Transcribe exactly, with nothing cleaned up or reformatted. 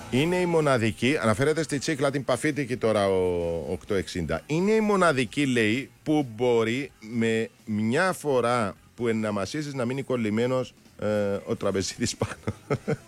Είναι η μοναδική, αναφέρεται στη τσίκλα την παφίτικη τώρα ο οκτακόσια εξήντα. Είναι η μοναδική, λέει, που μπορεί με μια φορά που εναμασίσεις να μείνει κολλημένος ε, ο τραπεζίτης πάνω.